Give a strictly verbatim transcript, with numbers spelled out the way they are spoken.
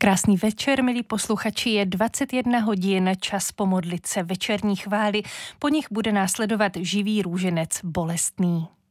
Krásný večer, milí posluchači, je dvacet jedna hodin, čas pomodlit se večerní chvály, po nich bude následovat živý růženec bolestný.